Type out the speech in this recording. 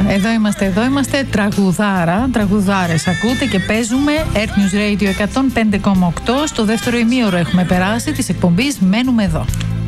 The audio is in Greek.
Εδώ είμαστε τραγουδάρες ακούτε και παίζουμε. Earth News Radio 105,8. Στο δεύτερο ημίωρο έχουμε περάσει της εκπομπής Μένουμε Εδώ.